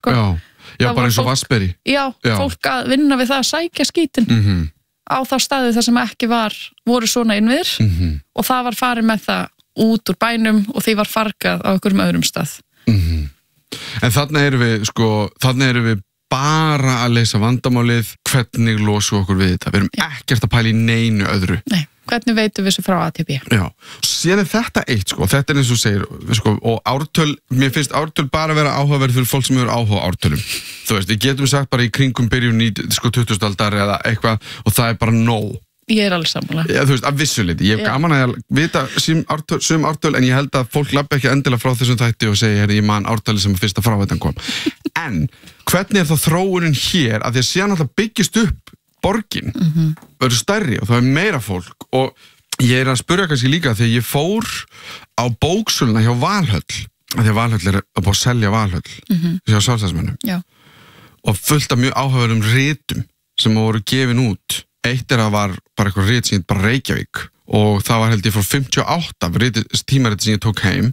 Já, bara eins og Vassberi. Já, fólk að vinna við það að sækja skítinn á þá staði þar sem ekki voru svona innviðir og það var farið með það út úr bænum og því var fargað á einhverjum öðrum stað. En þarna erum við bara að leysa vandamálið, hvernig losum okkur við þetta. Við erum ekkert að pæla í neinu öðru. Nei, hvernig veitum við svo frá ATP? Já, síðan þetta eitt, þetta eins og segir, og ártöl, mér finnst ártöl bara vera áhugaverð fyrir fólk sem hefur áhuga á ártölum. Þú veist, við getum sagt bara í kringum byrjun í 20. aldar eða eitthvað og það er bara nóg. Ég er alveg sammála. Já, þú veist, af vissuleiti. Ég hef gaman að vita sum ártöl, en ég held að fólk labbi ekki endilega frá þessum þætti og segi, ég man ártöli sem fyrsta fráveitan kom. En hvernig er það þróunin hér að því að síðan alltaf byggist upp borgin, verður stærri og það er meira fólk og ég er að spyrja kannski líka þegar ég fór á bóksöluna hjá Valhöll, því að Valhöll er að búið að selja Valhöll hjá Sjálfstæðismönnum og fullt af mjög áhugaverðum ritum sem voru gefin út. Eitt að var bara eitthvað rit sem ég bara Reykjavík og það var held ég frá 58 tímarit sem ég tók heim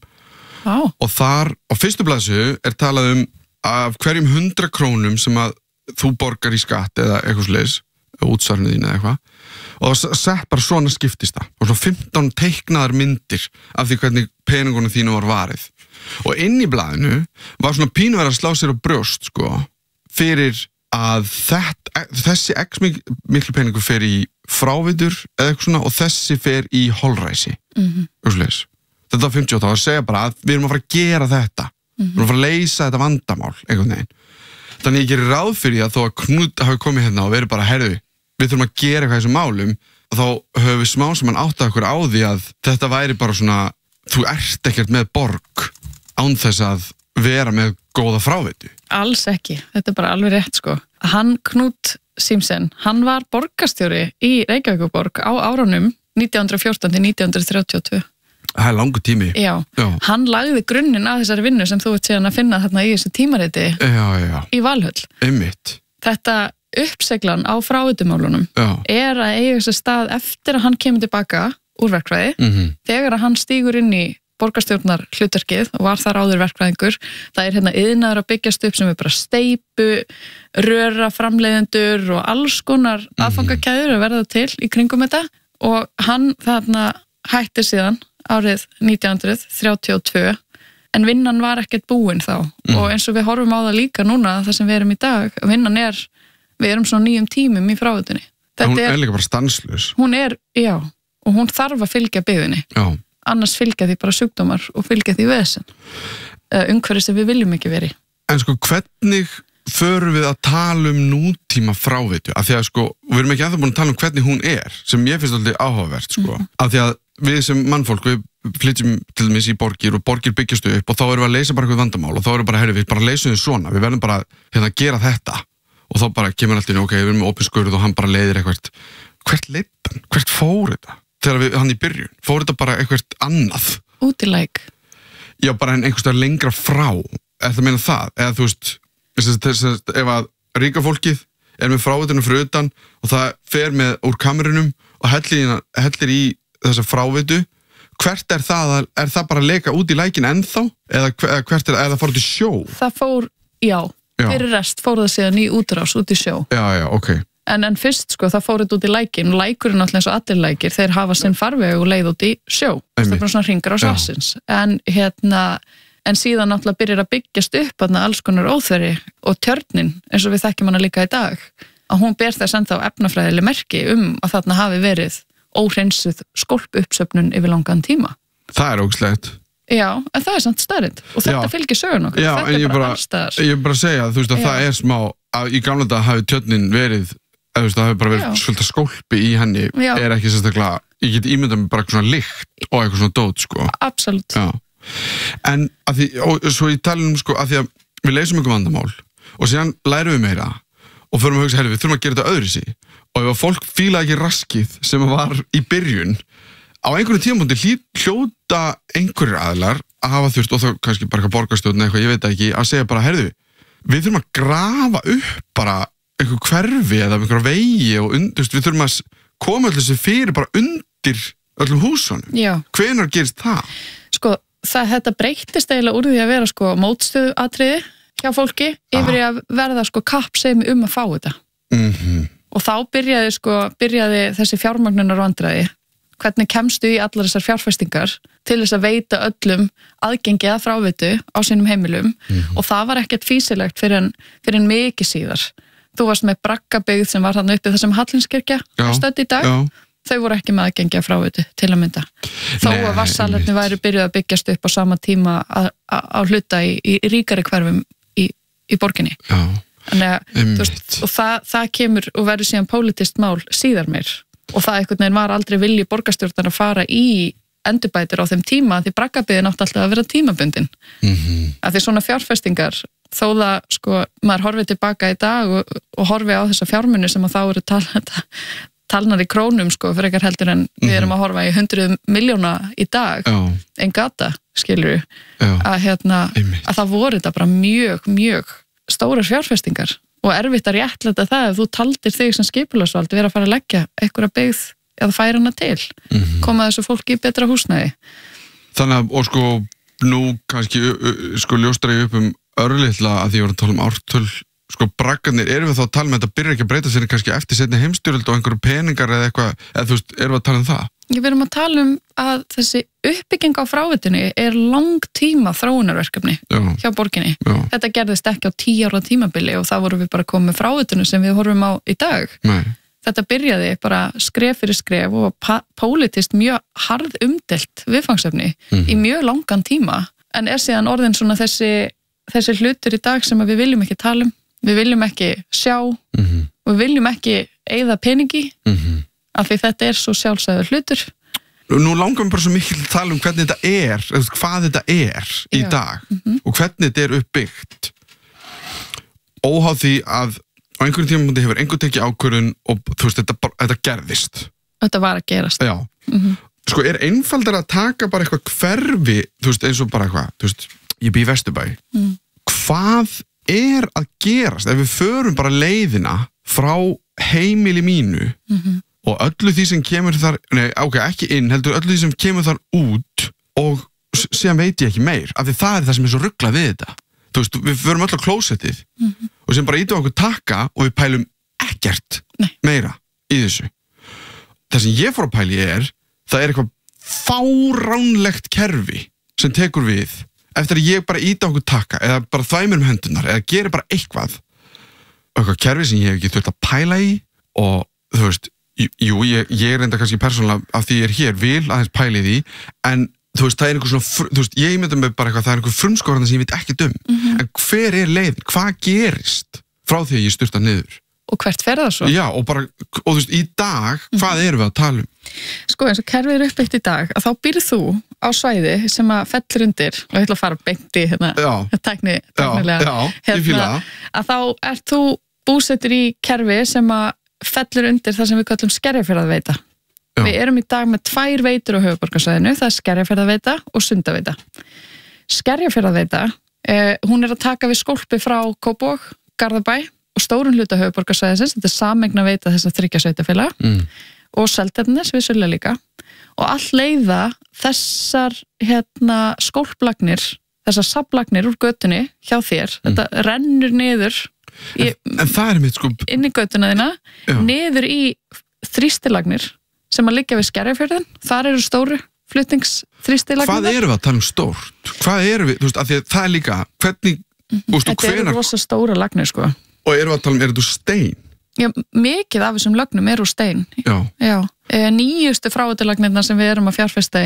og þar á fyrstu blaðsíðu er talað af hverjum 100 krónum sem að þú borgar í skatt eða eitthvað sliðis, útsvarinu þín eða eitthvað og það sett bara svona skiptist það og svona 15 teiknaðar myndir af því hvernig peningunum þínu var varið og inn í blaðinu var svona pínu verið að slá sér á brjóst fyrir að þessi x miklu peningur fer í frávitur eða eitthvað svona og þessi fer í holræsi þetta var 58 og að segja bara að við erum að fara að gera þetta við erum að fara að leysa þetta vandamál einhvern veginn þannig ég gerir ráð fyrir að þó að Knut hafi komið hérna og verið bara herðu, við þurfum að gera eitthvað í þessum málum þá höfum við smá sem hann áttað okkur á því að þetta væri bara svona þú ert ekkert með borg án þess að vera með góða frávitu. Alls ekki, þetta er bara alveg rétt Hann Knut Simsen, hann var borgarstjóri í Reykjavíkurborg á árunum 1914 til 1932. Það er langur tími. Já, hann lagði grunninn að þessari vinnu sem þú ert síðan að finna þarna í þessu tímariti í Valhöll. Einmitt. Þetta uppseglan á frávitumálunum er að eiga þessi stað eftir að hann kemur tilbaka úr verkfræði þegar að hann stígur inn í borgarstjórnar hlutverkið og var þar áður verkfræðingur. Það er hérna iðnaður að byggjast upp sem er bara steypu, röra framleiðendur og alls konar aðfangakæður að verða til í kringum þetta og hann þarna hætti síðan árið 1932 en vinnan var ekkert búin þá og eins og við horfum á það líka núna það sem við erum í dag, vinnan við erum svona 9 tímum í frávitunni. Hún er líka bara stanslaus. Hún er, og hún þarf að fylgja byggðinni. Annars fylgja því bara sjúkdómar og fylgja því vesen umhverfið sem við viljum ekki veri. En hvernig förum við að tala nútíma frávitu? Af því að við erum ekki ennþá búin að tala hvernig hún er sem ég finnst alltaf áhugavert af því að við sem mannfólk við flytjum til dæmis í borgir og borgir byggjast upp og þá erum við að leysa bara eitthvað vandamál og þá erum við bara, við bara leysum þið svona við verðum bara að gera þetta og þá bara kemur alltaf við erum með opin skurð og hann bara leiðir eitthvað hvert leiddi hann? Hvert fór þetta? Þegar hann í byrjun, fór þetta bara eitthvað annað. Út í læk. Já, bara einhverstað lengra frá. Er það að meina það? Eða þú veist, ef að ríka fólkið er með frávitunum fyrir utan og það fer með úr kamerunum og hellir í þessa frávitu, hvert er það? Er það bara að leka út í lækin ennþá? Eða hvert er það fór út í sjó? Það fór, fyrir rest fór það síðan í útrás, út í sjó. Já, ok. En fyrst það fór þetta út í lækin og lækur er náttúrulega eins og allir lækir, þeir hafa sinn farveg og leið út í sjó. Það er bara svona hringar á svassins. En síðan náttúrulega byrjar að byggjast upp alls konar óþverri og tjörnin, eins og við þekkjum hana líka í dag, að hún ber þess ennþá efnafræðileg merki að þarna hafi verið óhreinsuð skólpuppsöfnun yfir langan tíma. Það er ógeðslegt. Já, en það er samt staðreynd og þetta fylgir sögun okkur. Já, en ég bara segja að það er smá, að í gamla dag hafi tjörnin verið það hafi bara verið svolítið skólpi í henni er ekki sérstaklega, ég get ímyndað með bara eitthvað svona lykt og eitthvað svona dót Absolutt. En að því, og svo í talinu að því að við leysum einhver vandamál og síðan lærum við meira og förum að hugsa, við þurfum að gera þetta öðruvísi og ef að fólk fílaði ekki raskið sem var í byrjun á einhverjum tímapunkti hljóta einhverjir aðilar að hafa þurft og þá kannski bara borgarstjórn eitthvað, ég veit ekki, að segja bara, við þurfum að grafa upp bara einhver hverfi eða einhver vegi og við þurfum að koma allir sem fyrir bara undir öllum húsunum. Hvenær gerist það? Þetta breyttist eiginlega úr því að vera mótstöðuatriði hjá fólki yfir í að verða sko kappsemi að fá þetta. Og þá byrjaði þessi fjármagnunar vandræði. Hvernig kemstu í allar þessar fjárfestingar til þess að veita öllum aðgengi að fráveitu á sínum heimilum og það var ekkert fýsilegt fyrir en mikið síðar. Þú varst með Braggabyggð sem var þarna uppi þar sem Hallgrímskirkja stödd í dag. Þau voru ekki með aðgengi að fráveitu til að mynda. Þó að vatnssalerni væri byrjuð að byggjast upp á sama tíma á hluta í ríkari hverfum í borginni. Og það kemur og verður síðan pólitískt mál síðar meir. Og það einhvern veginn var aldrei vilji borgarstjórnar að fara í endurbætur á þeim tíma því Braggabyggðin átti alltaf að vera tímabundin. Af því svona fjárfestingar, þó það maður horfið tilbaka í dag og horfið á þessa fjármuni sem að þá eru talnar í krónum frekar heldur en við erum að horfa í 100 milljóna í dag, en gata, skilur að það voru þetta bara mjög, mjög stórar fjárfestingar. Og erfitt að réttlæta það ef þú taldir þig sem skipulagsvald vera að fara að leggja einhverja byggð eða færa hana til. Koma þessu fólki í betra húsnæði. Þannig að, og nú kannski ljóstra ég upp örlitla að því ég var að tala ártöl, braggarnir, erum við þá að tala með þetta byrja ekki að breyta sér kannski eftir seinni heimsstyrjöld og einhverju peningar eða eitthvað, eða þú veist, erum við að tala það? Við erum að tala að þessi uppbygging á fráveitunni langtíma þróunarverkefni hjá borginni. Þetta gerðist ekki á 10 ára tímabili og það voru við bara komið með fráveitunni sem við horfum á í dag. Þetta byrjaði bara skref fyrir skref og pólitískt mjög harð umdelt viðfangsefni í mjög langan tíma, en síðan orðin svona þessi hlutur í dag sem við viljum ekki tala við viljum ekki sjá og við viljum ekki eyða peningi af því þetta svo sjálfsagður hlutur. Nú langar við bara svo mikil að tala hvernig þetta hvað þetta í dag og hvernig þetta uppbyggt. Óháð því að á einhverjum tímapunkti hefur einhver tekið ákvörðun og þú veist, þetta gerðist. Þetta var að gerast. Já. Er einfaldara að taka bara eitthvað hverfi, þú veist, eins og bara eitthvað, þú veist, ég bý í Vesturbæ. Hvað að gerast ef við förum bara leiðina frá heimili mínu og öllu því sem kemur þar, ekki inn, heldur öllu því sem kemur þar út og síðan veit ég ekki meir, af því það sem svo ruglað við þetta. Þú veist, við förum öll á klósettið og sem bara ítum okkur takka og við pælum ekkert meira í þessu. Það sem ég fór að pæli það eitthvað fáránlegt kerfi sem tekur við eftir að ég bara íta okkur taka eða bara þvæmir hendunar eða gerir bara eitthvað kerfi sem ég hef ekki þurft að pæla í og þú veist, ég reynda kannski persónulega af því ég hér vil aðeins pæli því en þú veist, það einhver svona, þú veist, ég myndum með bara eitthvað, það einhver frumskóðan sem ég veit ekki en hver leiðin, hvað gerist frá því að ég styrta niður? Og hvert fer það svo? Já, og þú veist, í dag, hvað erum við að tala eins og kerfið uppbyggt í dag, að þá býrð þú á svæði sem að fellur undir, og ég ætla að fara beint í tæknilega, að þá ert þú búsettur í kerfi sem að fellur undir það sem við kallum Skerjafjarðarveita. Við erum í dag með 2 veitur á höfuðborgarsvæðinu, það Skerjafjarðarveita og Sundaveita. Skerjafjarðarveita, hún að taka við skólpi frá Kópavog, Garðabæ og stórun hluta höfuðborgarsvæðisins, þetta sameigna veita þess að 3 sveitarfélaga og Seltjarnarnes vissulega líka og all leiða þessar skólplagnir, þessar saflagnir úr götunni hjá þér, þetta rennur niður en það mitt inn í götuna þína, niður í þrýstilagnir sem að liggja við Skerjafjörðin, þar eru stóru flutningsþrýstilagnir. Hvað erum við að tala stórt? Hvað erum við, þú veist, af því að það líka hvernig, þetta eru rosa stóra lagnir, Og erum við að tala er þetta úr stein? Já, mikið af þessum lögnum úr stein. Já. Nýjustu fráveitulagnirnar sem við erum að fjárfesta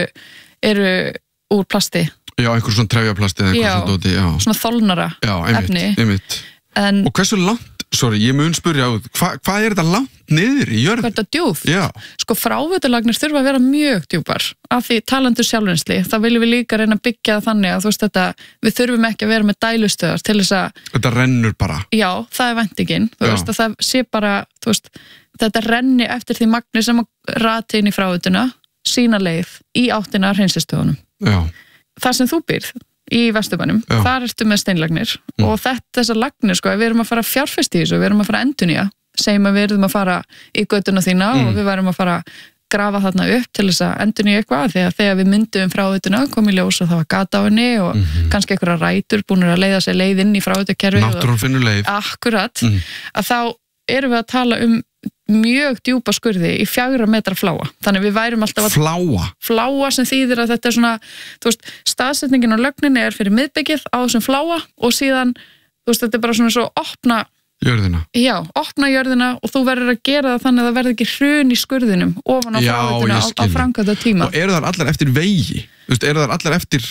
eru úr plasti. Já, einhver svona trefjaplasti eða eitthvað svona dóti, svona þolnara efni. Einmitt. Og hversu langt, ég mun spyrja á, hvað er þetta langt niður í jörð? Hvað er þetta djúpt? Já. Fráveitulagnir þurfa að vera mjög djúpar. Af því talandur sjálfreynsli, þá viljum við líka reyna að byggja þannig að þú veist þetta, við þurfum ekki að vera með dælustöðar til þess að... Þetta rennur bara. Já, það er vendingin. Þú veist að það sé bara, þú veist, þetta renni eftir því magni sem að rati inn í fráveituna, sína leið í áttina hreinsistöðunum. Já. Það sem þú býrð í Vesturbænum, þar ertu með steinlagnir og þessar lagnir, við erum að fara að fjárfesta í þessu, við erum að fara að endurnýja, segjum að við erum að fara í götuna þína og við værum að fara að grafa þarna upp til þess að endurnýja eitthvað þegar við myndum fráveituna kom í ljós og það var gat á henni og kannski einhverja rætur búnir að leiða sér leið inn í fráveitukerfi náttúran finnur leið akkurat, að þá erum við að tala mjög djúpa skurði í 4 metra fláa þannig við værum alltaf að fláa sem þýðir að þetta svona þú veist, staðsetningin á lögninni fyrir miðbyggið á þessum fláa og síðan þú veist, þetta bara svona svo opna jörðina. Já, opna jörðina og þú verður að gera það þannig að það verður ekki hrun í skurðinum ofan á fráveituna á framkvæmda tíma. Og eru þar allar eftir vegi? Þú veist, eru þar allar eftir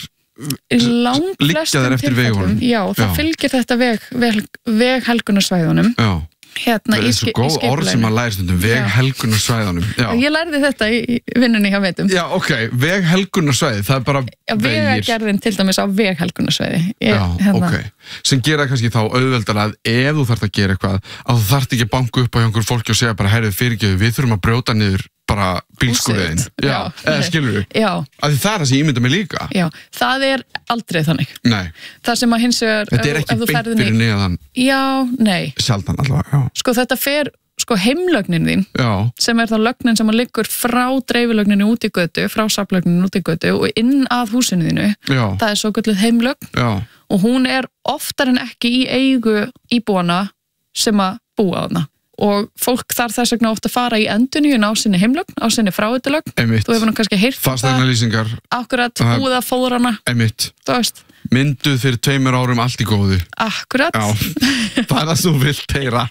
liggja þar eftir vegunum? Já, það fylgir þetta veghelgunarsvæðunum. Já. Það er svo góð orð sem að læra stundum veghelgunarsvæðunum. Ég lærði þetta í vinnunni hjá veitum. Já, ok, veghelgunarsvæði, það er bara vegir. Vegagerðin til dæmis á veghelgunarsvæði. Ok, sem gera kannski þá auðveldar að ef þú þarft að gera eitthvað að þú þarft ekki að banka upp á einhver fólki og segja bara heyrðu fyrirgefðu, við þurfum að brjóta niður bara bílskúriðin. Eða skilur við? Já. Af því það er það sem ég mynda mig líka. Já, það er aldrei þannig. Nei. Það sem að hins vegar þetta er ekki beint fyrir neðan. Já, nei. Sjaldan allavega, já. Sko þetta fer, heimlögnin þín, sem er þá lögnin sem að liggur frá dreifilögninu út í götu, frá safnlögninu út í götu og inn að húsinu þínu. Já. Það er svo kölluð heimlögn. Já. Og hún er oftar en ekki í eigu íbúana sem að búa þarna. Og fólk þarf þess vegna ofta að fara í endurnýjun á sinni heimlögn, á sinni fráveitulögn. Þú hefur nú kannski heyrt fasteignalýsingar. Akkurat, búið að fóðrana. Þú veist. Mynduð fyrir 2 árum allt í góðu. Akkurat. Já, það er það sem þú vilt heyra.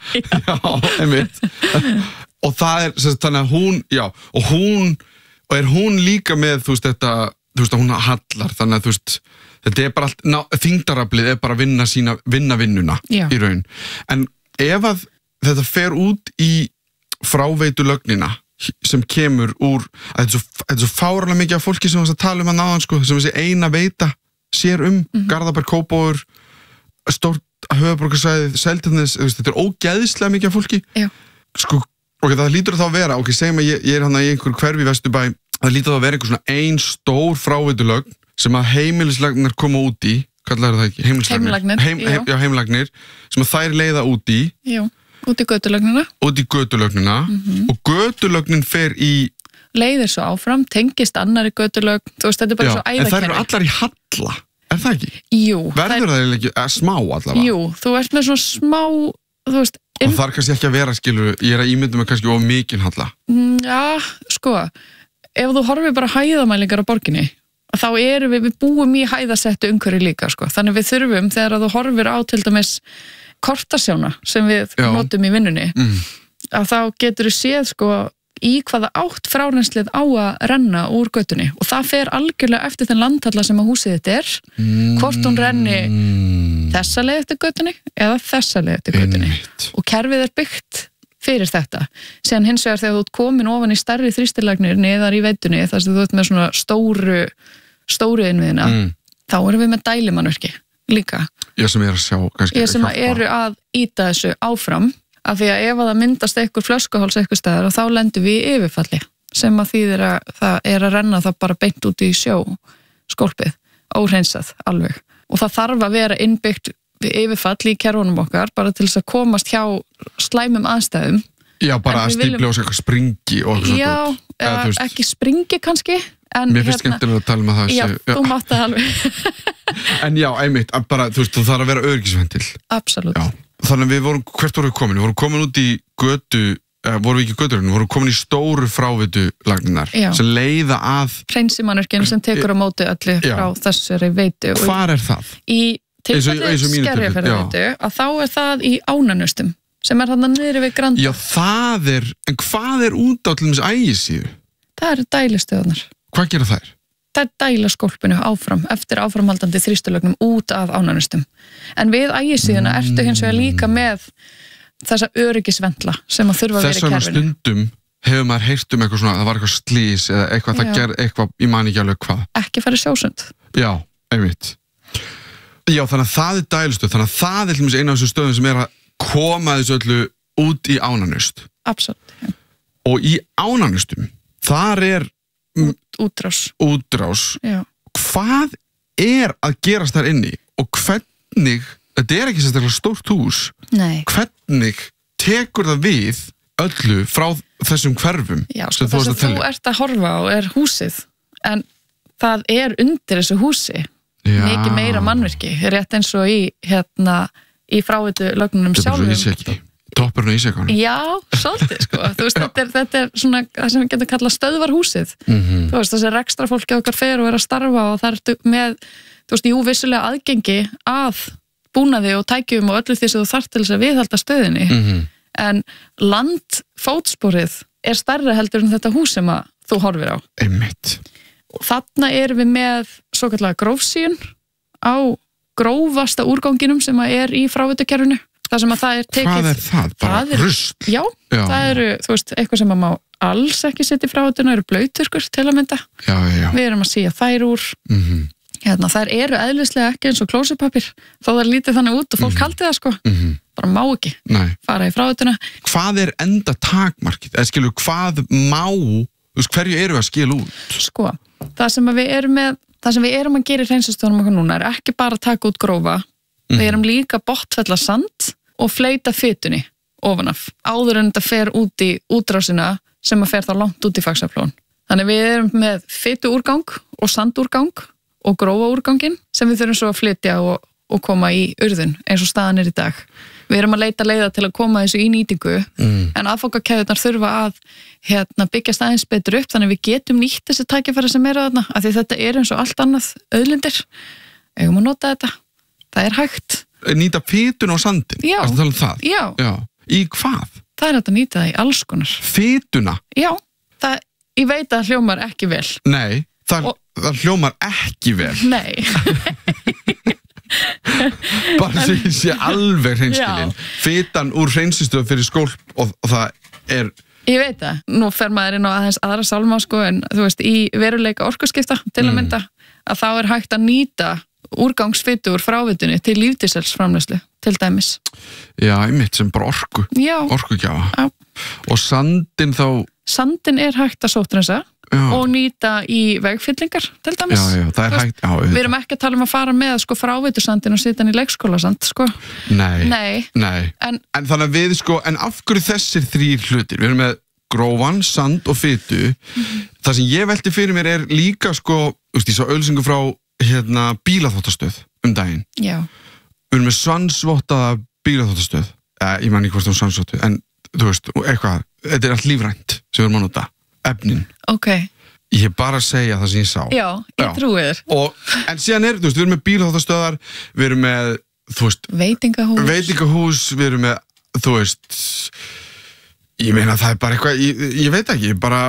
Já, og það er, þannig að hún, og er hún líka með, þú veist, þetta, þú veist, að hún hallar, þannig að, þú veist, þetta er bara allt, þyngdaraflið er bara að vinna vinnuna í raun. En ef að þetta fer út í fráveitulögnina sem kemur úr að þetta er svo fáránlega mikið af fólki sem við tala að náðan sko, sem þessi eina veita sér Garðabær, Kópavogur stórt höfuðborgarsvæðið Seltjarnarnes, þetta er ógeðslega mikið af fólki sko, og það lítur að þá vera segjum að ég er hann í einhverju hverfi í Vesturbæ, það lítur að vera einhver svona ein stór fráveitulögn sem að heimilislagnir koma út í, kallar það ekki? Heimlagnir sem að þær leiða út í út í götulögnina og götulögnin fer í leiðir svo áfram, tengist annari götulögn, þú veist, þetta er bara svo æðakenni. En það eru allar í halla, er það ekki? Jú. Verður það ekki smá allavega? Jú, þú ert með svona smá, þú veist. Og það er kannski ekki að vera, skilur, ég er að ímynda mig kannski of mikinn halla. Já, sko, ef þú horfir bara hæðamælingar á borginni, þá erum við búum í hæðasettu umhverfi líka, sko. Þannig við þurfum, þegar þú horfir á til dæmis kortasjána sem við notum í vinnunni, að þá getur við séð, sko, í hvaða átt frárennslið á að renna úr götunni og það fer algjörlega eftir þenn landhalla sem að húsið þetta er hvort hún renni þessa leið eftir götunni eða þessa leið eftir götunni og kerfið er byggt fyrir þetta. Síðan hins vegar þegar þú ert komin ofan í stærri þrýstilagnir niðar í veitunni þar sem þú ert með svona stóru innviðina, þá erum við með dælimannvirki líka. Sem er að sjá kannski sem eru að ýta þessu áfram af því að ef að það myndast einhver flöskuháls eitthvað staðar og þá lendum við í yfirfalli sem að þýðir að það er að renna það bara beint út í sjó skólpið, óhreinsað alveg og það þarf að vera innbyggt yfirfall í kerfunum okkar bara til þess að komast hjá slæmum aðstæðum. Já, bara að stípla og eitthvað springi og já, ekki springi kannski en mér finnst skemmtilega að tala um að það já, þú mátt það alveg en já, einmitt, bara þú veist, þú þarf að vera öryggisventil. Absolutt. Já. Þannig að hvert vorum við komin? Við vorum komin út í götu, vorum við ekki göturinn, við vorum komin í stóru fráveitulagninar sem leiða að hreinsimannvirkinu sem tekur á móti öllu frá þessari veitu. Hvar er það? Í tilfelli Skerjafjarðarveitu að þá er það í Ánanustum sem er þarna niðri við Granda. Já, það er, en hvað er út á til dæmis Ægisíðu? Það eru dælistöðunar. Hvað gera þær? Það er dæla skólpinu áfram, eftir áframhaldandi þrýstulögnum út af Ánanustum. En við Ægisíðuna ertu hins vegar líka með þessa öryggisventla sem að þurfa að vera í kerfinu. Þess vegna stundum hefur maður heyrt eitthvað svona, það var eitthvað slís eða eitthvað, það ger eitthvað, ég man ekki alveg hvað. Ekki farið sjósund. Já, einmitt. Já, þannig að það er dælustöð, þannig að það er til dæmis eina af þessum stöðum sem er að koma þessu öllu út í Ánanust. Absolutt. Ja. Og í Ánanustum, þar er útrás. Já. Hvað er að gerast þar inni og hvernig, þetta er ekki sérstaklega stórt hús, nei, hvernig tekur það við öllu frá þessum hverfum. Já, sko, það sem þú ert að horfa á er húsið, en það er undir þessu húsi mikið meira mannvirki, rétt eins og í fráveitu lögnunum sjálfum. Toppurinn á Ísjakanum. Já, svolítið, sko. Þú veist, þetta er svona það sem við getum kallað stöðvarhúsið. Þú veist, þessi rekstra fólki okkar fer og er að starfa og það er með, þú veist, vissulega aðgengi að búnaði og tækjum og öllu því sem þú þarft til þess að viðhalda stöðinni. En landfótsporið er stærra heldur en þetta hús sem að þú horfir á. Einmitt. Og þarna erum við með svokallega grófsíun á grófasta úrganginum sem að er í fráveitukerfinu. Það sem að það er tekið... Hvað er það? Bara rusl? Já, það eru, þú veist, eitthvað sem að má alls ekki setja í fráveituna, eru blauturkur til að mynda. Já. Við erum að síja þær úr. Þær eru eðlislega ekki eins og klósupapir, þó það er lítið þannig út og fólk haldi það, sko. Bara má ekki fara í fráveituna. Hvað er enda takmarkið? Eða skilur, hvað má, þú veist, hverju eru að skila út? Sko, það sem við erum að gera í hreinsistöðunum okkur núna er ekki bara að taka út grófa. Við erum líka botnfella sand og fleyta fytunni ofanaf áður en þetta fer út í útrásina sem að fer þá langt út í Faxaflóan. Þannig við erum með fytuúrgang og sandúrgang og grófaúrganginn sem við þurfum svo að flytja og koma í urðun eins og staðan er í dag. Við erum að leita leiða til að koma þessu í nýtingu en aðfangakeðjurnar þurfa að byggja staðins betur upp þannig við getum nýtt þessi tækifæri sem eru þarna af því þetta er eins og allt annað auðlindir. Eigum að nota þetta. Það er hægt. Nýta fytun og sandin? Já. Ertu að tala um það? Já. Í hvað? Það er hægt að nýta það í alls konar. Fytuna? Já. Ég veit að það hljómar ekki vel. Nei, það hljómar ekki vel. Nei. Bara því sé alveg hreinskilin. Fytan úr hreinsistöð fyrir skólp og það er... Ég veit það. Nú fer maður inn á aðeins aðra sálma, sko, en þú veist, í veruleika orkuskipta til að mynda, að þá er hægt að nýta úrgangsfitu úr fráveitunni til lífdíselsframleiðslu til dæmis. Já, einmitt sem bara orkugjafa. Já. Og sandin þá... Sandin er hægt að sóttrensa og nýta í vegfyllingar til dæmis. Já, það er hægt. Við erum ekki að tala um að fara með sko fráveitusandin og setja hann í leikskólasand, sko. Nei. En þannig að við, sko, en af hverju þessir þrír hlutir? Við erum með grófan, sand og fitu. Það sem ég velti fyrir mér er líka, sko, þú veist, ég sá auglýsingu frá bílaþvottastöð daginn. Já. Við erum með svansvottaða bílaþvottastöð. Ég man ekki hvort svansvottu, en þú veist, eitthvað, þetta er allt lífrænt sem við erum að nota, efnin. Ok. Ég er bara að segja það sem ég sá. Já, ég trúi þér. En síðan þú veist, við erum með bílaþvottastöðar, við erum með, þú veist, veitingahús, við erum með, þú veist, ég meina það er bara eitthvað, ég veit ekki, bara,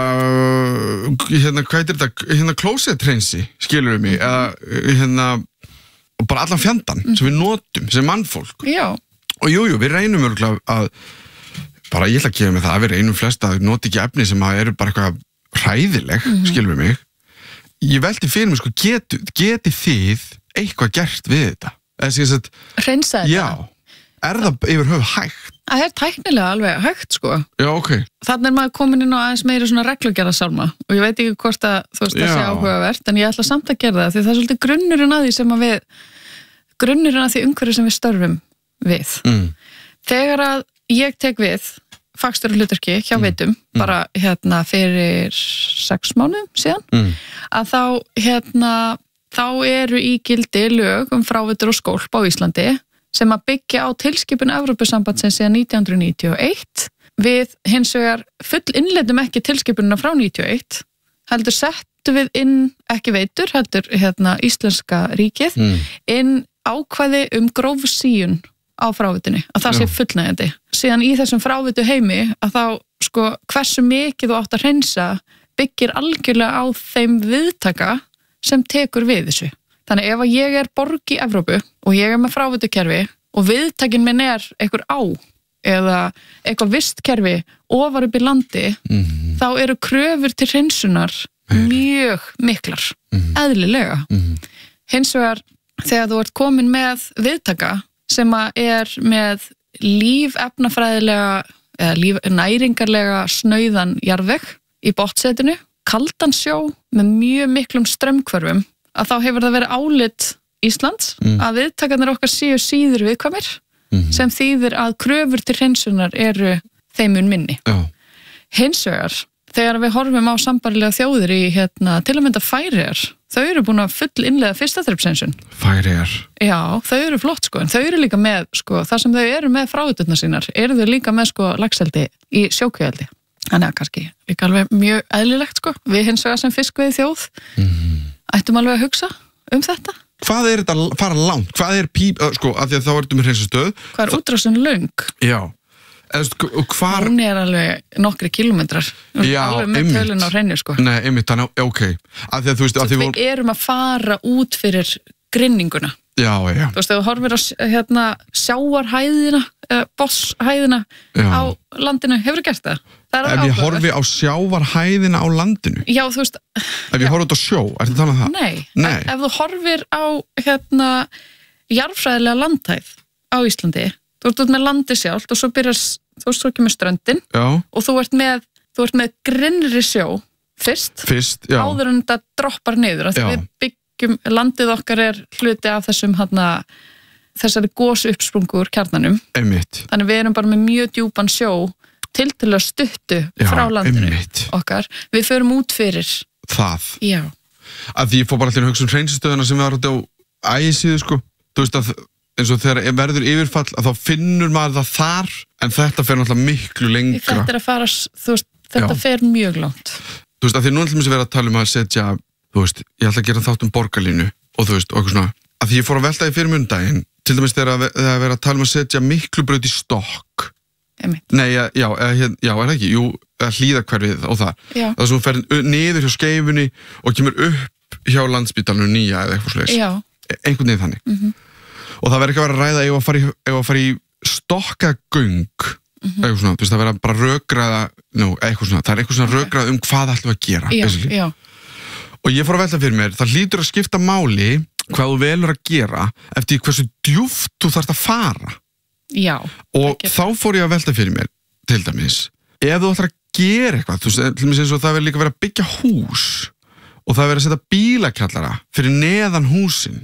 hvað heitir þetta, klósetthreinsi, skilur við mig, eða, bara allan fjandann sem við notum, sem mannfólk. Já. Og jú, við reynum örgulega að, bara ég ætla að gefa mig það, við reynum flest að nota ekki efni sem eru bara eitthvað hræðileg, skilur við mig. Ég velti fyrir mig, sko, geti þið eitthvað gert við þetta? Hreinsa þetta? Já. Er það yfir höfuð hægt? Það er tæknilega alveg hægt, sko. Já, ok. Þannig er maður komin inn á aðeins meiri svona reglugerðarsálma og ég veit ekki hvort að þú veist það sé áhugavert, en ég ætla samt að gera það því það er svolítið grunnurinn að því sem að grunnurinn að því umhverfi sem við störfum við. Þegar að ég tek við fagstjórahlutverki hjá Veitum, bara fyrir 6 mánuðum síðan, að þá eru í gildi lög fráveitur og skólp á Íslandi sem að byggja á tilskipun Evrópusambandsins síðan 1991. Við hins vegar full innleiddum ekki tilskipunina frá 91, heldur settum við inn, ekki Veitur, heldur íslenska ríkið, inn ákvæði grófsíun á fráveitunni, að það sé fullnægjandi. Síðan í þessum fráveitu heimi, að þá, sko, hversu mikið þú átt að hreinsa byggir algjörlega á þeim viðtaka sem tekur við þessu. Þannig ef ég er borg í Evrópu og ég er með fráveitukerfi og viðtakinn minn er einhver á eða eitthvað vistkerfi ofar upp í landi, þá eru kröfur til hreinsunar mjög miklar, eðlilega. Hins vegar, þegar þú ert komin með viðtaka sem er með lífefnafræðilega eða næringarlega snauðan jarðveg í botnsetinu, kaldan sjó með mjög miklum straumhvörfum, að þá hefur það verið álit Íslands að viðtakarnir okkar séu síður viðkvæmir sem þýðir að kröfur til hreinsunar eru þeim mun minni. Hins vegar, þegar við horfum á sambarilega þjóðir í til að mynda Færeyjar, þau eru búin að full innlega fyrsta þreppsensjun. Færeyjar. Já, þau eru flott sko, en þau eru líka með sko, þar sem þau eru með fráveiturnar sínar, eru þau líka með sko laxeldi í sjókvíaeldi. Þannig að kannski líka alveg mjög eðlilegt sko, við hins vegar sem fiskveiði þjóð, ættum alveg að hugsa þetta. Hvað er þetta að fara langt? Hvað er sko, af því að þá ertum við hreinsastöð. Hvað er útrásin löng? Já. Hún er alveg nokkri kilometrar. Já, alveg með tölun á hreinu sko. Nei, einmitt, þannig, ok. Af því að þú veist, við erum að fara út fyrir grynninguna. Já. Þú veist, þegar þú horfir á sjávarhæðina, bosshæðina á landinu, hefur þú gert það? Ef ég horfi á sjávarhæðina á landinu? Já, þú veist... Ef ég horfi út á sjó, ertu að tala um það? Nei. Ef þú horfir á, jarðfræðilega landhæð á Íslandi, þú ert út með landi sjálft og svo þú ert svo ekki með ströndin og þú ert með grinnri sjó fyrst áður en þetta droppar niður. Við byggjum, landið okkar er hluti af þessari gosuppsprungu úr kjarnanum. Einmitt. Þannig við erum bara með mjög djúpan sjó til að stuttu frá landinu okkar. Við förum út fyrir það. Já. Að því ég fór bara til að hugsa hreinsistöðuna sem við varum á ægisíðu sko. Þú veist að eins og þegar verður yfirfall að þá finnur maður það þar en þetta fer náttúrulega miklu lengra. Þetta er að fara, þú veist, þetta fer mjög langt. Þú veist að því nú ætlum við að vera að tala um að setja, þú veist, ég ætla að gera þátt borgarlínu og þú veist, og eitthvað svona. Að því ég fór að velta í fyrir mundaginn, til dæmis þegar að vera að tala um að setja Miklubraut í stokk. Nei, er það ekki? Jú, Hlíðahverfið og það. Já. Það sem hún fer niður hjá Skeifunni og kemur upp hjá Landspítalinu nýja eða eitthvað svoleiðis. Já. Einhvern veginn þannig. Og það verður ekki að vera að ræða ef að fara í stokkagöng, eitthvað svona, þú veist, það verður bara rökræða, eitthvað svona, það er eitthvað svona rökræða hvað ætlum við að gera. Já. Og ég fór að velta fyrir mér, það hlýtur að skipta máli hvað þú velur að gera eftir hversu djúpt þú þarft að fara. Já. Og þá fór ég að velta fyrir mér, til dæmis, ef þú ætlar að gera eitthvað, þú veist, til dæmis eins og það verður líka verið að byggja hús og það verður að setja bílakjallara fyrir neðan húsin.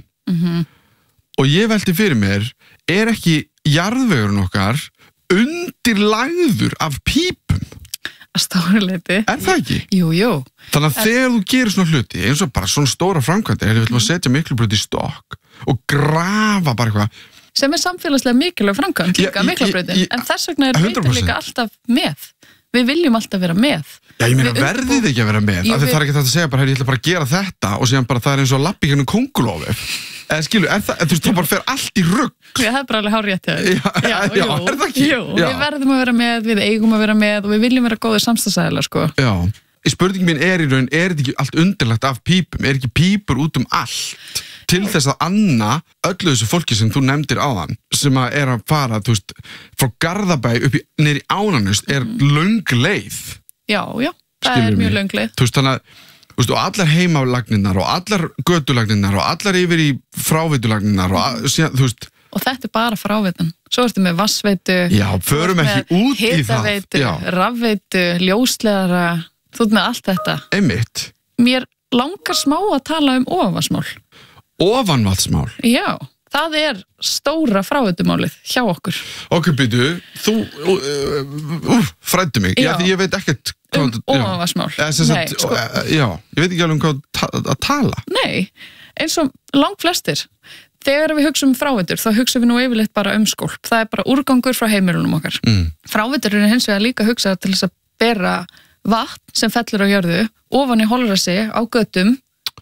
Og ég velti fyrir mér, er ekki jarðvegurinn okkar undirlagður af pípum? Að stóru leyti. Er það ekki? Jú. Þannig að þegar þú gerir svona hluti, eins og bara svona stóra framkvæmdir, við ætlum að setja Miklubraut í stokk og grafa bara eitthvað. Sem er samfélagslega mikilvæg framkvæmd, líka Miklubrautin, en þess vegna er veitin líka alltaf með. Við viljum alltaf vera með. Já, ég meina verðið ekki að vera með. Það er ekki það að segja bara, ég ætla bara að gera þetta og síðan bara það er eins og að lappa í hennum kóngulófi. Eða skilu, þú veist, þú bara fer allt í rugg. Já, það er bara alveg hárrétt hjá þér. Já, er það ekki? Jú, við verðum að vera með, við eigum að vera með og við viljum vera góðir samstagsæðilar, sko. Já. Spurningin mín er í raun, er þetta ekki allt undirlagt af pípum? Er ekki pípur út allt til þess að anna öllu þessu fólki sem þú nefndir áðan, sem að er að fara, þú veist, frá Garðabæ upp niður í Ánanust er löng leið. Já, það er mjög löng leið. Þú veist, þannig að og allar heimálagninnar og allar götulagninnar og allar yfir í fráveitulagninnar og síðan, þú veist. Og þetta er bara fráveitan. Svo ertu með vatnsveitu. Já, förum ekki út í það. Hitaveitu, rafveitu, ljósleiðara, þú veist með allt þetta. Einmitt. Mér langar smá að tala um ofanvatnsmál. Ofanvatnsmál? Já, það er stóra fráveitumálið hjá okkur. Ok, byrju, þú fræddu mig. Já, því ég veit ekkert ofanvatnsmál. Já, ég veit ekki alveg hvað að tala. Nei, eins og langt flestir. Þegar við hugsaum fráveitur, þá hugsaum við nú yfirleitt bara skólp. Það er bara úrgangur frá heimilunum okkar. Fráveitur er hins vegar líka hugsað til þess að bera vatn sem fellur á jörðu ofan í holræsi á götum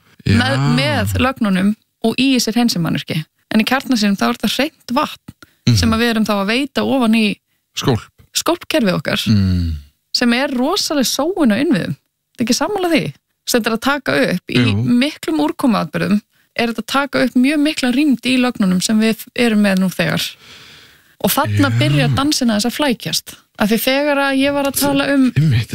með lögnunum og í sér hreinsimannvirki. En í kjarnasinum þá er þetta hreint vatn sem við erum þá að veita ofan í skólpkerfið okkar sem er rosalega sóun á innviðum. Þetta er ekki sammála því. Þetta er að taka upp í miklum úrkomuatburðum er þetta að taka upp mjög mikla rýmd í lögnunum sem við erum með nú þegar. Og þarna byrja dansina þess að flækjast. Af því þegar að ég var að tala um...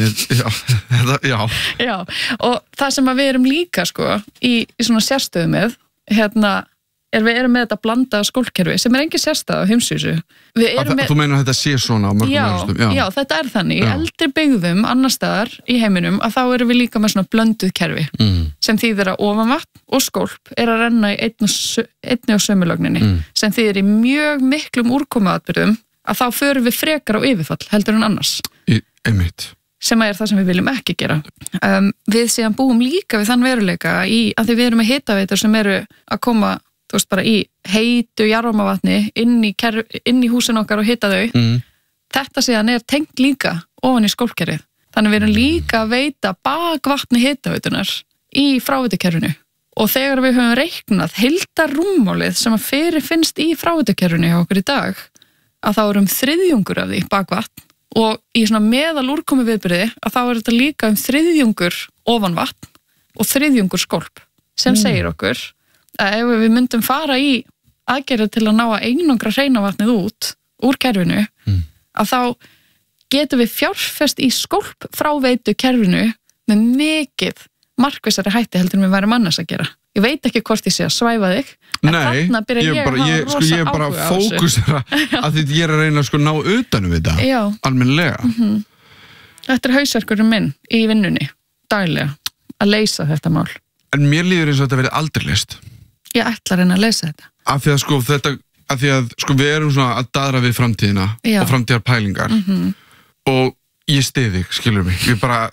Já, og það sem að við erum líka sko, í svona sérstöðu með, við erum með þetta blandaða skólkerfi sem er engin sérstæða á heimsvísu. Þú meinar að þetta sé svona á mörgum öðrum? Já, þetta er þannig. Í eldri byggðum annar staðar í heiminum að þá erum við líka með svona blönduð kerfi sem þýðir að ofanvatn og skólp er að renna í einni og sömu lögninni sem þýðir í mjög miklum úrkomuatburðum að þá förum við frekar á yfirfall heldur en annars. Einmitt. Sem er það sem við viljum ekki gera. Við síðan búum líka við þann veruleika að því við erum með hitaveitur sem eru að koma, þú veist, bara í heitu jarðvarmavatni inn í húsin okkar og hita þau. Þetta síðan er tengt líka ofan í skólpkerfið. Þannig við erum líka að veita bakvatni hitaveitunar í fráveitukerfinu. Og þegar við höfum reiknað heildarrúmmálið sem að fyrirfinnst í fráveitukerfinu hjá okkur í dag, að þá erum 3/4 af því bakvatn og í svona meðal úrkomu viðbyrði að þá er þetta líka 3/4 ofanvatn og 3/4 skólp sem segir okkur að ef við myndum fara í aðgerðir til að ná að einangra hreina vatnið út úr kerfinu að þá getum við fjárfest í skólp fráveitu kerfinu með mikið markvissari hætti heldur en við værum annars að gera. Ég veit ekki hvort ég sé að svæfa þig, en þarna byrja ég að hafa rosa ég er bara áhuga á fókusera að því ég er að reyna að ná utanum þetta, almennilega. Þetta er hausverkurinn minn í vinnunni, daglega, að leysa þetta mál. En mér líður eins og þetta verið aldrei leyst. Ég ætla að reyna að leysa þetta. Af því að við erum svona að daðra við framtíðina og framtíðarpælingar og ég styð þig, skilur mig, ég bara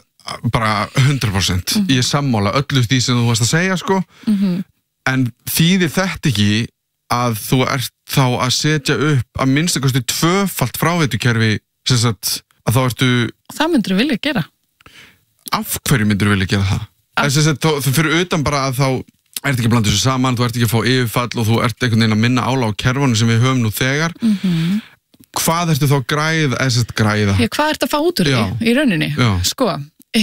100%. Ég er sammála öllu því sem þú varst að segja, en þýðir þetta ekki að þú ert þá að setja upp að minnstakosti 2-falt fráveitukerfi, sem sagt, að þá ertu... Það myndir þú vilja gera. Af hverju myndir þú vilja gera það? Sem sagt, þú fyrir utan bara að þá ert ekki að blanda þessu saman, þú ert ekki að fá yfirfall og þú ert einhvern veginn að minna álag á kerfunum sem við höfum nú þegar. Hvað ertu þá græða? Hvað ertu að fá út úr því í rauninni? Sko,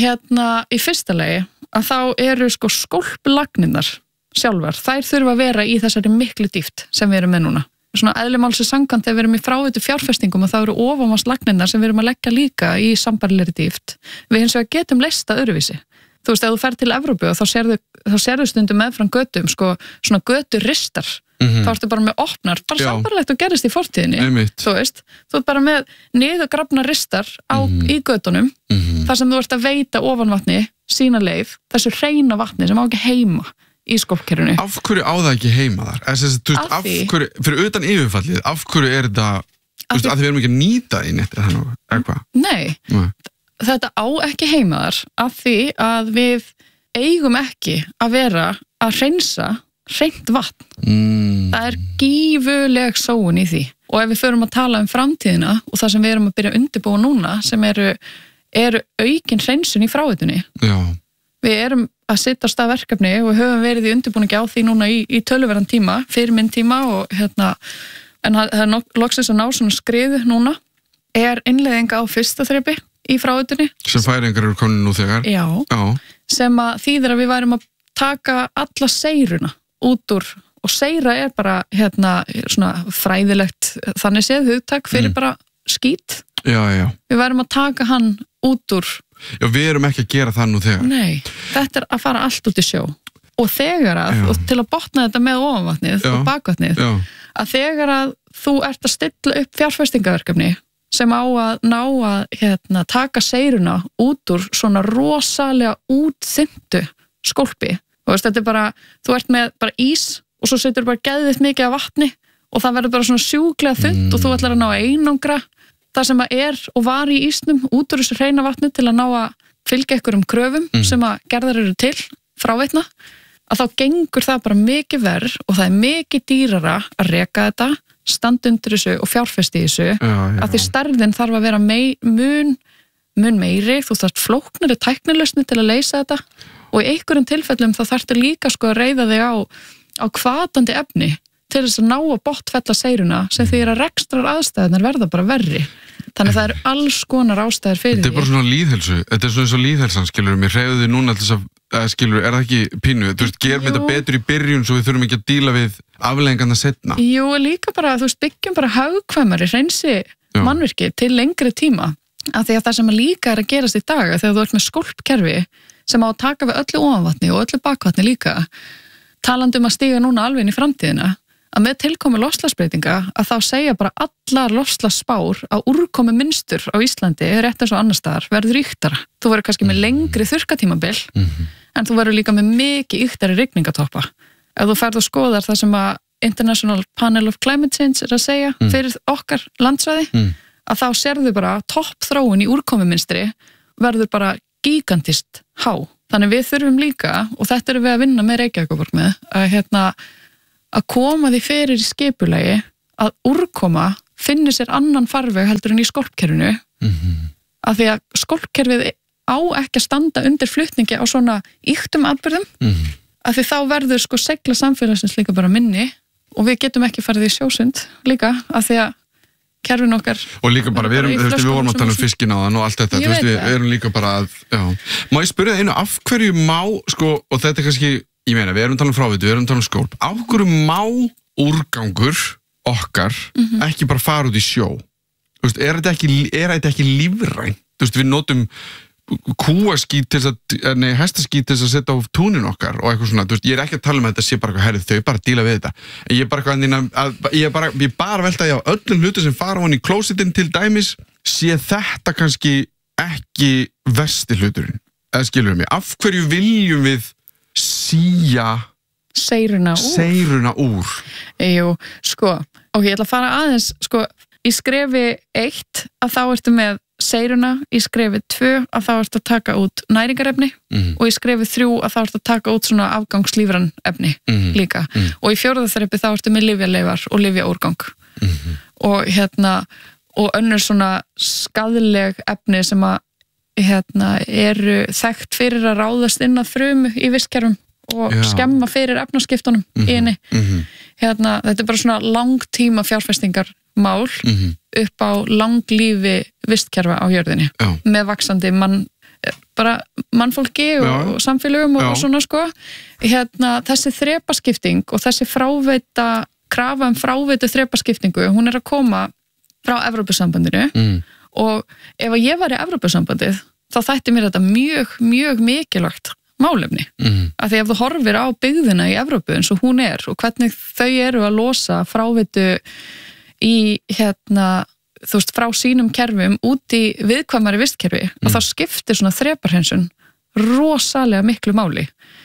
í fyrsta lagi að þá eru skólplagninnar sjálfar, þær þurfa að vera í þessari miklu dýpt sem við erum með núna. Svona eðli málsins samkvæmt þegar við erum í fráveitu fjárfestingum og þá eru ofanvatnslagninnar sem við erum að leggja líka í sambærilegri dýpt. Við hins vegar getum leyst það öðruvísi. Þú veist, ef þú ferð til Evrópu og þá sérðu stundum meðfram götum, svona göturistar. Þá ertu bara með opnar, bara sambarlegt og gerist í fortíðinni. Þú veist, þú ert bara með niðurgrafna ristar í götunum, þar sem þú ert að veita ofanvatni sína leið, þessu hreina vatni sem á ekki heima í skólpkerfinu. Af hverju á það ekki heima þar? Fyrir utan yfirfallið, af hverju er þetta, að við erum ekki að nýta í neitt eða eitthvað? Nei, þetta á ekki heima þar af því að við eigum ekki að vera að hreinsa hreint vatn. Það er gífurleg sóun í því. Og ef við förum að tala um framtíðina og það sem við erum að byrja að undirbúa núna sem eru aukin hreinsun í fráveitunni. Við erum að setja á stað verkefni og höfum verið í undirbúningi á því núna í töluverðan tíma, fyrir minn tíma og en það er loksins að ná svona skriðu núna er innleiðing á fyrsta þrepi í fráveitunni. Sem Færeyingar eru komin nú þegar. Já. Sem að þýðir að við værum að taka alla seyruna út úr, og seyra er bara svona fræðilegt þannig séð hugtak fyrir bara skít. Við værum að taka hann út úr. Við erum ekki að gera það nú þegar. Nei, þetta er að fara allt út í sjó og þegar og til að botna þetta með ofanvatnið og bakvatnið að þegar að þú ert að stilla upp fjárfestingaverkefni sem á að ná að taka seyruna út úr svona rosalega útþyndu skólpi. Þú veist, þetta er bara, þú ert með bara ís og svo setur bara geðvitt mikið af vatni og það verður bara svona sjúklega þunnt og þú ætlar að ná að einangra það sem að er og var í ísnum út úr þessu hreina vatni til að ná að fylgja ykkur kröfum sem að gerðar eru til fráveitna, að þá gengur það bara mikið verð og það er mikið dýrara að reka þetta, standa undir þessu og fjárfesti í þessu, að því stærðin þarf að vera mun meiri, þú þarft flóknari tæknilausni til að leysa þetta og í einhverjum tilfellum þá þarftu líka að reyða þig á hvatandi efni til þess að ná að botfella seyruna sem því að rekstrar aðstæðunar verða bara verri. Þannig að það eru alls konar ástæður fyrir því. Þetta er bara svona líðhelsu, þetta er svona eins og líðhelsan, skilur, mér hreyðu þið núna til þess að, skilur, er það ekki pínu? Þú veist, gerum þetta betur í byrjun svo við þurfum ekki að díla við afleiðingarnar seinna. Jú, líka bara, þú veist, byggjum bara hagkvæmari, hreinsi mannvirki til lengri tíma, af því að það sem líka er að gerast í dag, þegar þú ert með skólpkerfi sem á að taka við öllu ofanvatni og öllu bakvatni líka, talandi að stíga núna alveg inn í framtíðina, að með tilkomi loftslagsbreytinga að þá segja bara allar loftslagsspár á úrkomi mynstur á Íslandi rétt eins og annar staðar verður ýktara. Þú verður kannski með lengri þurrkatímabil en þú verður líka með mikið ýktari rigningatoppa. Ef þú ferð og skoðar það sem að International Panel of Climate Change að segja fyrir okkar landsvæði, að þá sérðu bara toppþróun í úrkomuminstri verður bara gigantist há. Þannig við þurfum líka, og þetta erum við að vinna með Reykjavíkurborg með, að koma því fyrir í skipulagi að úrkoma finnir sér annan farveg heldur en í skolpkerfinu, af því að skolpkerfið á ekki að standa undir flutningi á svona ýktum atburðum, af því þá verður sko segla samfélagsins líka bara minni og við getum ekki farið í sjósund líka, af því að kerfin okkar og líka bara, við vorum að tala fiskin á þann og allt þetta, við erum líka bara að má ég spyrja það einu, af hverju má sko, og þetta er kannski, ég meina, við erum að tala um fráveitu, við erum að tala um skólp, af hverju má úrgangur okkar ekki bara fara út í sjó? Þú veist, er þetta ekki lífrænt? Þú veist, við notum kúaskít til hestaskít til að setja á túnin okkar og eitthvað svona, þú veist, ég er ekki að tala um að þetta sé bara eitthvað herrið, þau bara að díla við þetta, en ég er bara veltaði á öllum hlutu sem fara hon í klósitin til dæmis, sé þetta kannski ekki versti hluturinn, eða skilur mig, af hverju viljum við síja seyruna úr? Jú, sko, ok, ég ætla að fara aðeins, sko, í skrefi 1 að þá ertu með seyruna, í skrefi 2 að þá ertu að taka út næringarefni og í skrefi 3 að þá ertu að taka út svona afgangslífræn efni líka og í 4. þrepi þá ertu með lyfjaleifar og lyfjaúrgang og önnur svona skaðleg efni sem að eru þekkt fyrir að ráðast inn að frumu í vistkerfum og skemma fyrir efnaskiptunum í henni. Þetta er bara svona langtíma fjárfestingar mál upp á langlífi vistkerfa á jörðinni með vaxandi mannfólki og samfélögum og svona sko. Þessi þrepaskipting og þessi krafa fráveitu þrepaskiptingu, hún er að koma frá Evrópusambandinu og ef ég var í Evrópusambandið þá þætti mér þetta mjög, mjög mikilvægt málefni. Af því ef þú horfir á byggðina í Evrópu eins og hún er og hvernig þau eru að losa fráveitu í þú veist, frá sínum kerfum út í viðkvæmari vistkerfi og þá skiptir svona þreparhensun rosalega miklu máli.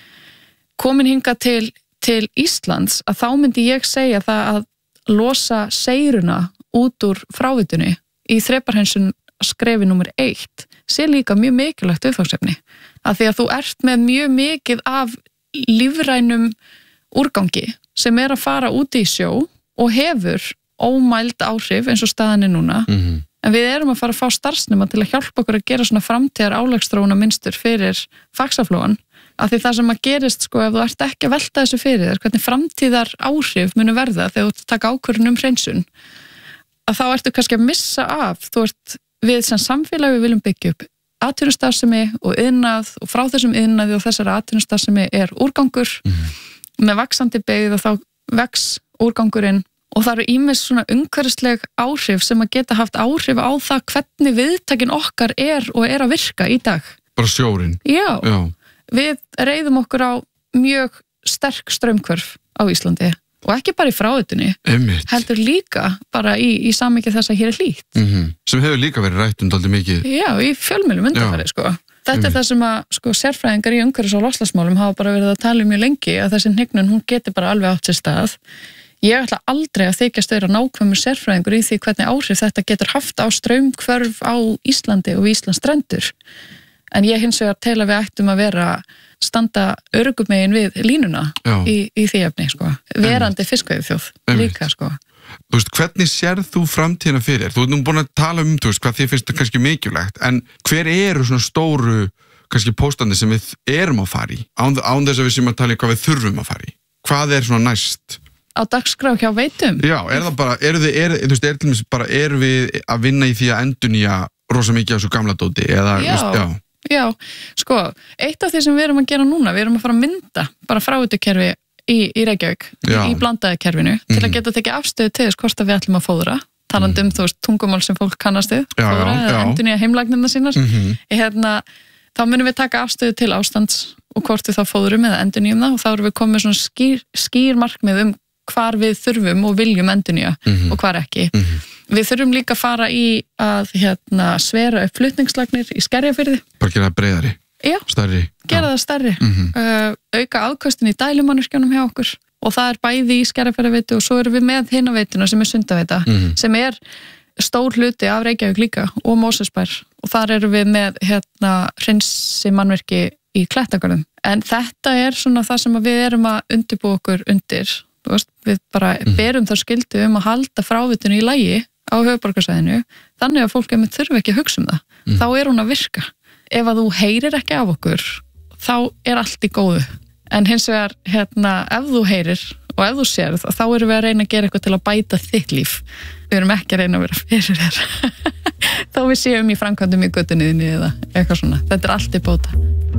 Komin hingað til Íslands að þá myndi ég segja það að losa seyruna út úr fráveitunni í þreparhensun skrefi númer 1 sé líka mjög mikilvægt viðfangsefni, af því að þú ert með mjög mikið af lífrænum úrgangi sem er að fara út í sjó og hefur ómæld áhrif eins og staðan er núna, en við erum að fara að fá starfsnema til að hjálpa okkur að gera svona framtíðar álagsþróuna mynstur fyrir Faxaflóan, af því það sem að gerist sko, ef þú ert ekki að velta þessu fyrir þér, hvernig framtíðar áhrif munu verða þegar þú taka ákvörðun hreinsun, að þá ertu kannski að missa af, við sem samfélag við viljum byggja upp atvinnustarfsemi og iðnað og frá þessum iðnaði og þessari atvinnustarfsemi er úrgangur með vaxandi byggð og þá vex úrgangurinn og það eru ýmis svona umhverfisleg áhrif sem að geta haft áhrif á það hvernig viðtækin okkar er og er að virka í dag. Bara sjórinn? Já. Við reiðum okkur á mjög sterk straumhvörf á Íslandi og ekki bara í fráveitunni, heldur líka bara í samhengi þess að hér er hlýtt. Sem hefur líka verið rætt dálítið mikið. Já, í fjölmiðlum undanfarið sko. Þetta er það sem að sko, sérfræðingar í umhverfis- og loftslagsmálum hafa bara verið að tala mjög lengi að þessi hnignun, hún geti bara alveg átt sér stað. Ég ætla aldrei að þykjast vera nákvæmur sérfræðingur í því hvernig áhrif þetta getur haft á straumhvörf á Íslandi og Íslandsstrendur. En ég hins vegar tel að við ættum að vera standa öruggumegin við línuna í því efni, sko. Verandi fiskveiðiþjóð líka, sko. Þú veist, hvernig sérð þú framtíðina fyrir? Þú ert nú búin að tala þú veist, hvað þið finnst það kannski mikilvægt, en hver eru svona stóru, kannski póstandi sem við erum að fara í? Án þess að við sem að tala hvað við þurfum að fara í. Hvað er svona næst? Á dagskrá hjá Veitum? Já, er það bara, erum við að vinna í því að endurnýja rosa mikið af þessu gamla dóti? Já, sko, eitt af því sem við erum að gera núna, við erum að fara að mynda bara fráveitukerfi í Reykjavík, í blandaða kerfinu, til að geta tekið afstöðu til þess hvort að við ætlum að fóðra, talandi þú veist, tungumál sem fólk kannast við, fóðra eða endurnýja heimlagnirna sínar. Þá munum við taka afstöðu til ástands og hvort við þá fóðrum eða endurnýjum það og þá erum við komið svona skýr markmið hvar við þurfum og viljum endurnýja og hvar ekki. Við þurfum líka að fara í að svera upp flutningslagnir í Skerjafirði. Bara gera það breiðari? Já, stærri. Gera það stærri. Auka afköstin í dælumannvirkjunum hjá okkur og það bæði í Skerjafjarðarveitu og svo erum við með hina veituna sem Sundaveita, sem stór hluti af Reykjavík líka og Mosfellsbær og þar erum við með hreinsimannvirki í Klettagörðum. En þetta svona það sem við erum að undirbúa okkur undir. Þú veist, við bara berum þá skyldu að halda frávitinu í lagi á höfuðborgarsvæðinu, þannig að fólk þurfi ekki að hugsa það. Þá hún að virka. Ef að þú heyrir ekki af okkur, þá allt í góðu. En hins vegar, ef þú heyrir og ef þú sérð, þá erum við að reyna að gera eitthvað til að bæta þitt líf. Við erum ekki að reyna að vera fyrir þér. Þá við séum í framkvæmdum í göttunniðinni eða eitthvað svona. Þetta allt í bóta.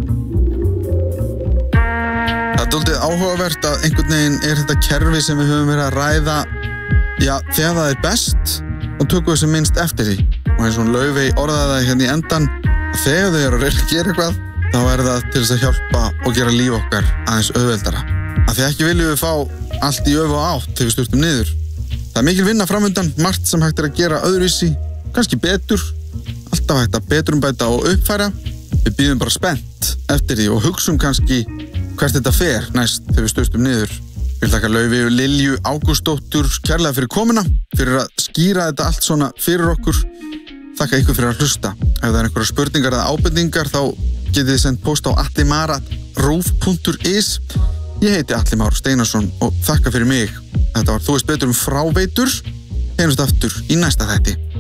Það dálítið áhugavert að einhvern veginn þetta kerfi sem við höfum verið að ræða, já, þegar það best og tökum við sem minnst eftir því. Og eins og Laufey orðaði það í endan, að þegar þau eru að reyna að gera eitthvað, þá það til þess að hjálpa og gera líf okkar aðeins auðveldara. Af því ekki viljum við fá allt í öfu átt þegar við styrtum niður. Það mikil vinna framundan, margt sem hægt að gera öðruvísi, kannski betur, alltaf hægt að betrumbæta og uppfæra. Við bíðum bara spennt eftir því og hugsum kannski hvert þetta fer næst þegar við styrtum niður. Ég vil þakka Laufey og Lilju Ágústsdóttur kærlega fyrir komuna, fyrir að skýra þetta allt svona fyrir okkur. Þakka ykkur fyrir að hlusta. Ef það einhverjar spurningar eða ábendingar þá getið þið sendt post á atlimar@ruf.is. Ég heiti Atli Már Steinarsson og þakka fyrir mig. Þetta var Þú veist betur fráveitur. Heyrumst aftur í næsta þætti.